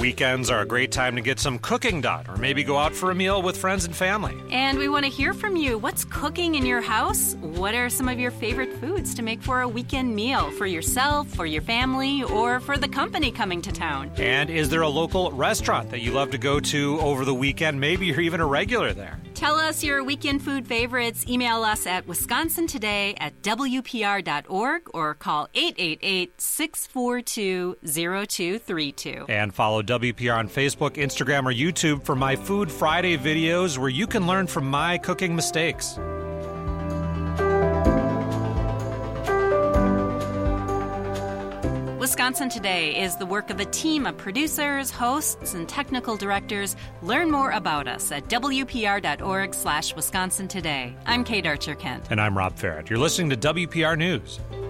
Weekends are a great time to get some cooking done or maybe go out for a meal with friends and family. And we want to hear from you. What's cooking in your house? What are some of your favorite foods to make for a weekend meal for yourself, for your family, or for the company coming to town? And is there a local restaurant that you love to go to over the weekend? Maybe you're even a regular there. Tell us your weekend food favorites. Email us at wisconsintoday@wpr.org or call 888-642-0232. And follow WPR on Facebook, Instagram, or YouTube for my Food Friday videos where you can learn from my cooking mistakes. Wisconsin Today is the work of a team of producers, hosts, and technical directors. Learn more about us at wpr.org/Wisconsin Today. I'm Kate Archer-Kent. And I'm Rob Farrett. You're listening to WPR News.